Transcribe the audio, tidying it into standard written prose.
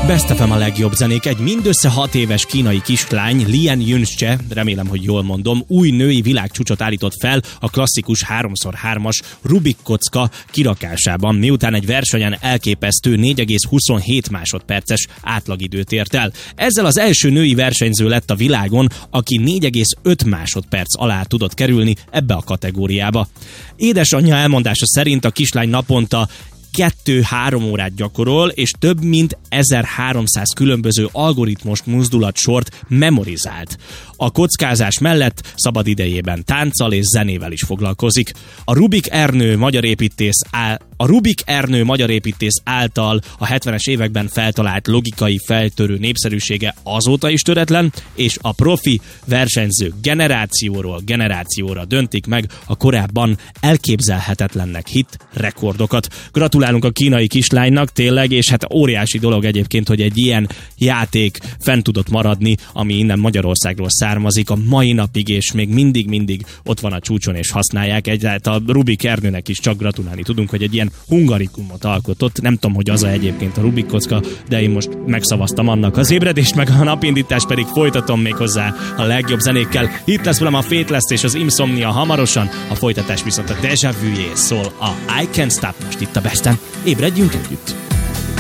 Best FM a legjobb zenék. Egy mindössze 6 éves kínai kislány, Lian Yunzhe, remélem, hogy jól mondom, új női világcsúcsot állított fel a klasszikus 3x3-as Rubik kocka kirakásában, miután egy versenyen elképesztő 4,27 másodperces átlagidőt ért el. Ezzel az első női versenyző lett a világon, aki 4,5 másodperc alá tudott kerülni ebbe a kategóriába. Édesanyja elmondása szerint a kislány naponta 2-3 órát gyakorol, és több mint 1300 különböző algoritmos mozdulatsort memorizált. A kockázás mellett szabad idejében tánccal és zenével is foglalkozik. A Rubik Ernő magyar építész által a 70-es években feltalált logikai feltörő népszerűsége azóta is töretlen, és a profi versenyzők generációról generációra döntik meg a korábban elképzelhetetlennek hitt rekordokat. Gratulálunk a kínai kislánynak, tényleg, és hát óriási dolog egyébként, hogy egy ilyen játék fent tudott maradni, ami innen Magyarországról származik a mai napig, és még mindig ott van a csúcson, és használják. Egyáltalán a Rubik Ernőnek is csak gratulálni tudunk, hogy egy ilyen hungarikumot alkotott. Nem tudom, hogy az-e egyébként a Rubik kocka, de én most megszavaztam annak. Az ébredést meg a napindítást pedig folytatom még hozzá a legjobb zenékkel. Itt lesz velem a Fateless és az Insomnia hamarosan, a folytatás viszont a Deja Vu-jé szól, a I Can't Stop most itt a Besten. Ébredjünk együtt!